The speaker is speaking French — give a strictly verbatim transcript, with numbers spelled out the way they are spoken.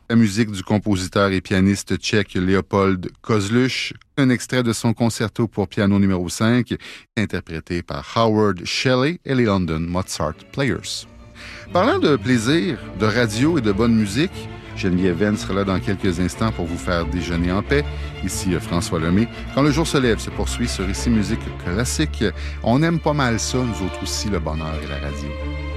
La musique du compositeur et pianiste tchèque Léopold Kozluch, un extrait de son concerto pour piano numéro cinq, interprété par Howard Shelley et les London Mozart Players. Parlant de plaisir, de radio et de bonne musique, Geneviève Venn sera là dans quelques instants pour vous faire déjeuner en paix. Ici François Lemay. Quand le jour se lève se poursuit sur Ici Musique Classique. On aime pas mal ça, nous autres aussi, le bonheur et la radio.